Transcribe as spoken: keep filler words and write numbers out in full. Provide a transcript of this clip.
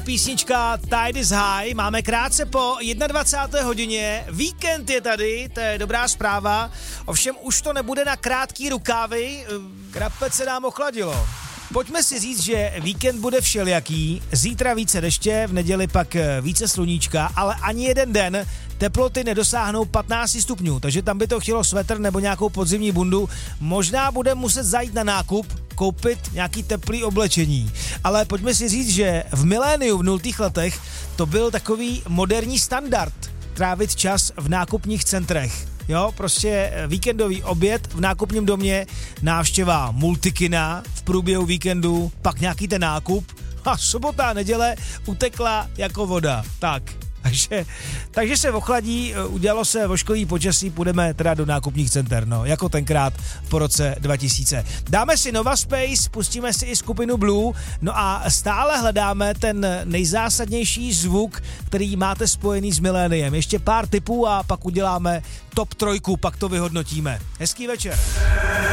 písnička Tide is High. Máme krátce po dvacáté jedné hodině. Víkend je tady, to je dobrá zpráva. Ovšem už to nebude na krátký rukávy. Krapec se nám ochladilo. Pojďme si říct, že víkend bude všelijaký. Zítra více deště, v neděli pak více sluníčka, ale ani jeden den teploty nedosáhnou patnáct stupňů, takže tam by to chtělo svetr nebo nějakou podzimní bundu. Možná bude muset zajít na nákup, koupit nějaký teplý oblečení. Ale pojďme si říct, že v miléniu, v nultých letech, to byl takový moderní standard trávit čas v nákupních centrech. Jo, prostě víkendový oběd v nákupním domě, návštěva multikina v průběhu víkendu, pak nějaký ten nákup a sobota a neděle utekla jako voda. Tak. Takže, takže se ochladí, udělalo se vošklivý počasí, půjdeme teda do nákupních center, no, jako tenkrát po roce dva tisíce. Dáme si Nova Space, pustíme si i skupinu Blue, no a stále hledáme ten nejzásadnější zvuk, který máte spojený s miléniem. Ještě pár tipů a pak uděláme top trojku, pak to vyhodnotíme. Hezký večer.